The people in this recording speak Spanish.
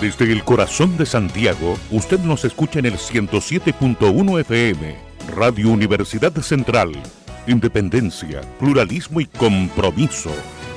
Desde el corazón de Santiago, usted nos escucha en el 107.1 FM, Radio Universidad Central, independencia, pluralismo y compromiso.